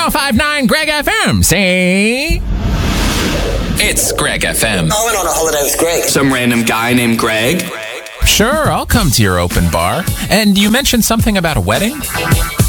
1059 Greg FM. Say... It's Greg FM. I went on a holiday with Greg. Some random guy named Greg. Sure, I'll come to your open bar. And you mentioned something about a wedding?